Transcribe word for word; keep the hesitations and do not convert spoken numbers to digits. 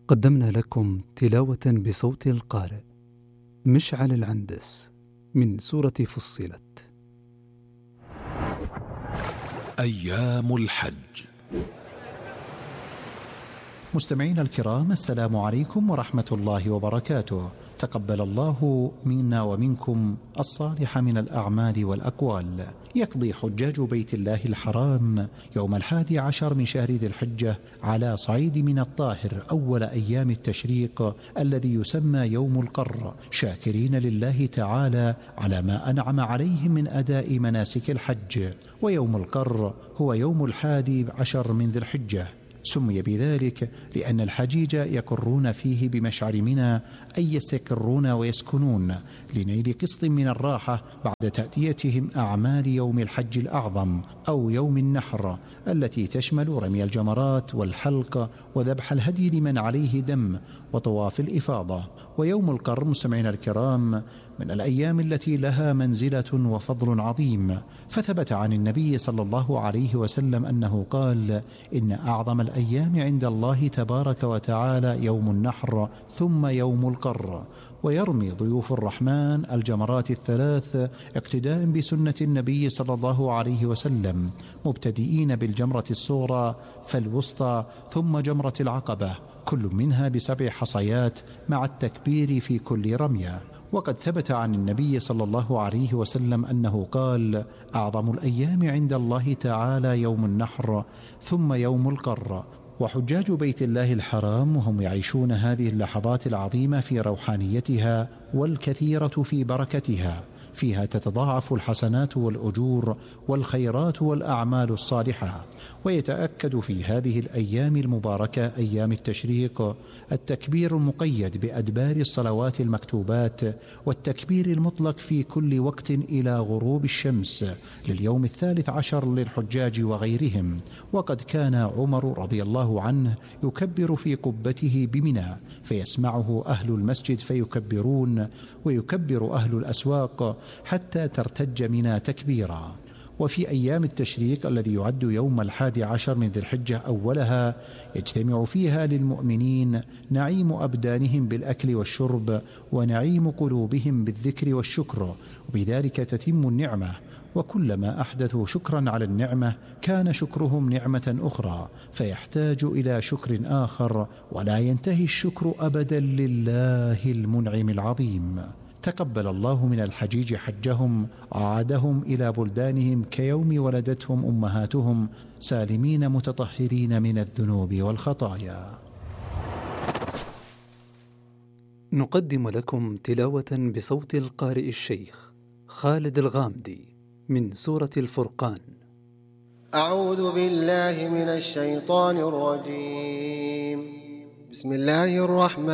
قدمنا لكم تلاوة بصوت القارئ مشعل العندس من سورة فصلت. أيام الحج. مستمعينا الكرام، السلام عليكم ورحمة الله وبركاته. تقبل الله منا ومنكم الصالح من الأعمال والأقوال. يقضي حجاج بيت الله الحرام يوم الحادي عشر من شهر ذي الحجة على صعيد من الطاهر أول أيام التشريق الذي يسمى يوم القر، شاكرين لله تعالى على ما أنعم عليهم من أداء مناسك الحج. ويوم القر هو يوم الحادي عشر من ذي الحجة، سمي بذلك لأن الحجيج يقرون فيه بمشعر منى، أي يستقرون ويسكنون لنيل قسط من الراحة بعد تأديتهم أعمال يوم الحج الأعظم أو يوم النحر، التي تشمل رمي الجمرات والحلق وذبح الهدي لمن عليه دم وطواف الإفاضة. ويوم القر مستمعينا الكرام من الأيام التي لها منزلة وفضل عظيم، فثبت عن النبي صلى الله عليه وسلم أنه قال: إن أعظم الأيام عند الله تبارك وتعالى يوم النحر ثم يوم القر. ويرمي ضيوف الرحمن الجمرات الثلاث اقتداء بسنة النبي صلى الله عليه وسلم، مبتدئين بالجمرة الصغرى فالوسطى ثم جمرة العقبة، كل منها بسبع حصيات مع التكبير في كل رمية. وقد ثبت عن النبي صلى الله عليه وسلم أنه قال: أعظم الأيام عند الله تعالى يوم النحر ثم يوم القر. وحجاج بيت الله الحرام وهم يعيشون هذه اللحظات العظيمة في روحانيتها والكثيرة في بركتها، فيها تتضاعف الحسنات والأجور والخيرات والأعمال الصالحة. ويتأكد في هذه الأيام المباركة أيام التشريق التكبير المقيد بأدبار الصلوات المكتوبات والتكبير المطلق في كل وقت إلى غروب الشمس لليوم الثالث عشر للحجاج وغيرهم. وقد كان عمر رضي الله عنه يكبر في قبته بمنى، فيسمعه أهل المسجد فيكبرون، ويكبر أهل الأسواق حتى ترتج منى تكبيرا. وفي أيام التشريق الذي يعد يوم الحادي عشر من ذي الحجة أولها، يجتمع فيها للمؤمنين نعيم أبدانهم بالأكل والشرب ونعيم قلوبهم بالذكر والشكر، وبذلك تتم النعمة. وكلما أحدثوا شكرا على النعمة كان شكرهم نعمة أخرى، فيحتاج إلى شكر آخر، ولا ينتهي الشكر أبدا لله المنعم العظيم. تقبل الله من الحجيج حجهم، عادهم إلى بلدانهم كيوم ولدتهم أمهاتهم، سالمين متطهرين من الذنوب والخطايا. نقدم لكم تلاوة بصوت القارئ الشيخ خالد الغامدي من سورة الفرقان. أعوذ بالله من الشيطان الرجيم. بسم الله الرحمن